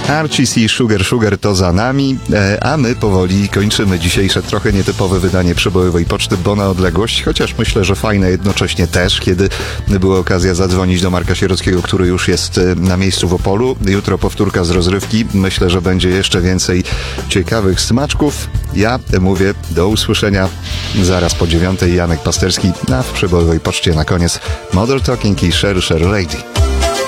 RCC Sugar to za nami, a my powoli kończymy dzisiejsze trochę nietypowe wydanie Przebojowej Poczty, bo na odległość, chociaż myślę, że fajne jednocześnie też, kiedy była okazja zadzwonić do Marka Sierockiego, który już jest na miejscu w Opolu. Jutro powtórka z rozrywki. Myślę, że będzie jeszcze więcej ciekawych smaczków. Ja mówię do usłyszenia zaraz po 9:00. Janek Pasterski, a w Przebojowej Poczcie na koniec Modern Talking i Sher Lady.